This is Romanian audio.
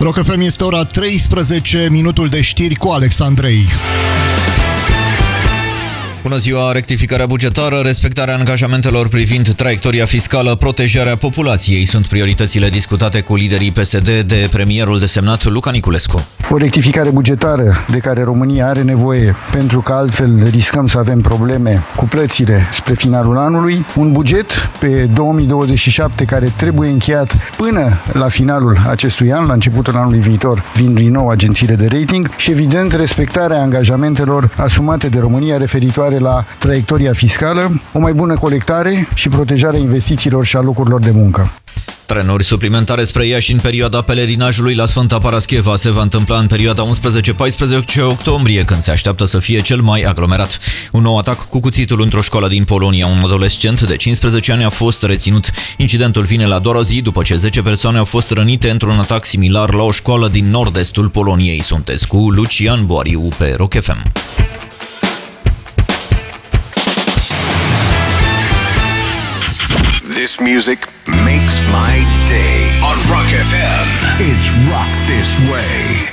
Rock FM, este ora 13, minutul de știri cu Alex Andrei. Bună ziua! Rectificarea bugetară, respectarea angajamentelor privind traiectoria fiscală, protejarea populației sunt prioritățile discutate cu liderii PSD de premierul desemnat Luca Niculescu. O rectificare bugetară de care România are nevoie, pentru că altfel riscăm să avem probleme cu plățile spre finalul anului. Un buget pe 2027 care trebuie încheiat până la finalul acestui an, la începutul anului viitor, vin din nou agențiile de rating și, evident, respectarea angajamentelor asumate de România referitoare la traiectoria fiscală, o mai bună colectare și protejarea investițiilor și a locurilor de muncă. Trenuri suplimentare spre Iași în perioada pelerinajului la Sfânta Parascheva se va întâmpla în perioada 11-14 octombrie, când se așteaptă să fie cel mai aglomerat. Un nou atac cu cuțitul într-o școală din Polonia. Un adolescent de 15 ani a fost reținut. Incidentul vine la doar o zi după ce 10 persoane au fost rănite într-un atac similar la o școală din nord-estul Poloniei. Sunteți cu Lucian Boariu pe Rock FM. This music makes my day. On Rock FM. It's Rock This Way.